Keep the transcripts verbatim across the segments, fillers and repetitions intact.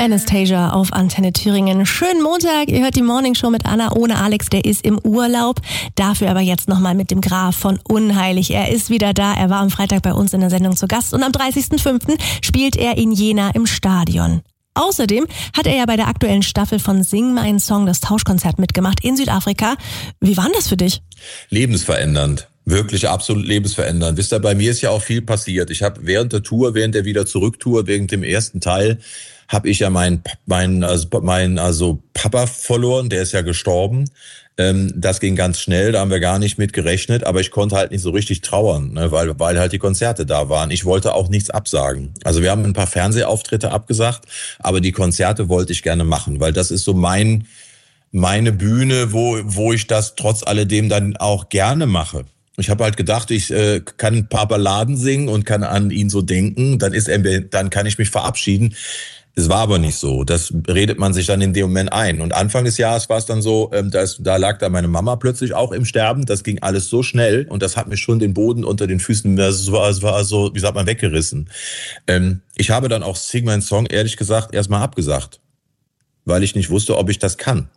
Anastasia auf Antenne Thüringen. Schönen Montag, ihr hört die Morning Show mit Anna ohne Alex, der ist im Urlaub. Dafür aber jetzt nochmal mit dem Graf von Unheilig. Er ist wieder da, er war am Freitag bei uns in der Sendung zu Gast und am dreißigsten fünften spielt er in Jena im Stadion. Außerdem hat er ja bei der aktuellen Staffel von Sing meinen Song das Tauschkonzert mitgemacht in Südafrika. Wie war denn das für dich? Lebensverändernd. Wirklich absolut lebensverändernd. Wisst ihr, bei mir ist ja auch viel passiert. Ich habe während der Tour, während der Wieder-Zurück-Tour, während dem ersten Teil, habe ich ja meinen mein, also, mein, also Papa verloren, der ist ja gestorben. Ähm, das ging ganz schnell, da haben wir gar nicht mit gerechnet, aber ich konnte halt nicht so richtig trauern, ne, weil, weil halt die Konzerte da waren. Ich wollte auch nichts absagen. Also wir haben ein paar Fernsehauftritte abgesagt, aber die Konzerte wollte ich gerne machen, weil das ist so mein meine Bühne, wo wo ich das trotz alledem dann auch gerne mache. Ich habe halt gedacht, ich äh, kann ein paar Balladen singen und kann an ihn so denken, dann ist er, dann kann ich mich verabschieden. Es war aber nicht so. Das redet man sich dann in dem Moment ein. Und Anfang des Jahres war es dann so, ähm, da, ist, da lag da meine Mama plötzlich auch im Sterben. Das ging alles so schnell und das hat mir schon den Boden unter den Füßen, das war, das war so, wie sagt man, weggerissen. Ähm, ich habe dann auch Sing meinen Song, ehrlich gesagt, erstmal abgesagt, weil ich nicht wusste, ob ich das kann.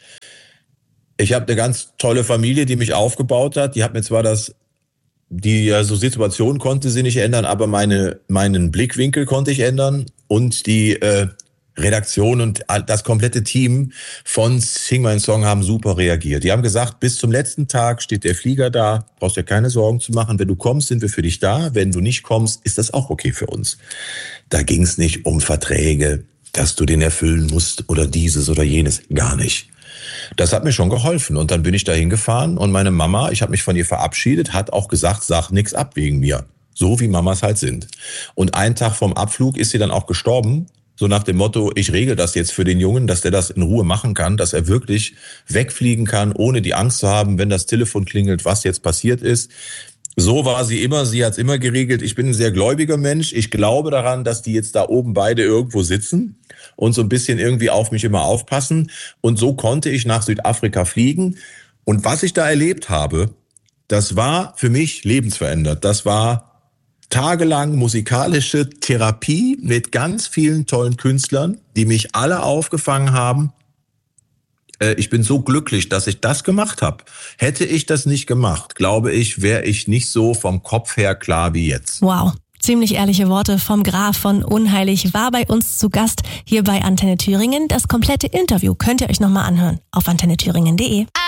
Ich habe eine ganz tolle Familie, die mich aufgebaut hat. Die hat mir zwar das, die also Situation konnte sie nicht ändern, aber meine meinen Blickwinkel konnte ich ändern und die äh, Redaktion und das komplette Team von Sing meinen Song haben super reagiert. Die haben gesagt, bis zum letzten Tag steht der Flieger da, brauchst dir keine Sorgen zu machen. Wenn du kommst, sind wir für dich da. Wenn du nicht kommst, ist das auch okay für uns. Da ging es nicht um Verträge, dass du den erfüllen musst oder dieses oder jenes, gar nicht. Das hat mir schon geholfen und dann bin ich da hingefahren und meine Mama, ich habe mich von ihr verabschiedet, hat auch gesagt, sag nix ab wegen mir. So wie Mamas halt sind. Und einen Tag vorm Abflug ist sie dann auch gestorben, so nach dem Motto, ich regel das jetzt für den Jungen, dass der das in Ruhe machen kann, dass er wirklich wegfliegen kann, ohne die Angst zu haben, wenn das Telefon klingelt, was jetzt passiert ist. So war sie immer, sie hat's immer geregelt. Ich bin ein sehr gläubiger Mensch. Ich glaube daran, dass die jetzt da oben beide irgendwo sitzen und so ein bisschen irgendwie auf mich immer aufpassen. Und so konnte ich nach Südafrika fliegen. Und was ich da erlebt habe, das war für mich lebensverändert. Das war tagelang musikalische Therapie mit ganz vielen tollen Künstlern, die mich alle aufgefangen haben. Ich bin so glücklich, dass ich das gemacht habe. Hätte ich das nicht gemacht, glaube ich, wäre ich nicht so vom Kopf her klar wie jetzt. Wow. Ziemlich ehrliche Worte vom Graf von Unheilig, war bei uns zu Gast hier bei Antenne Thüringen. Das komplette Interview könnt ihr euch nochmal anhören auf antenne thüringen punkt de.